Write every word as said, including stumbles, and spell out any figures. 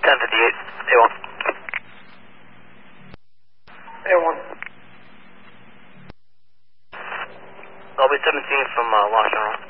ten fifty-eight, A one. A one. Dolby seventeen from uh, Launch General.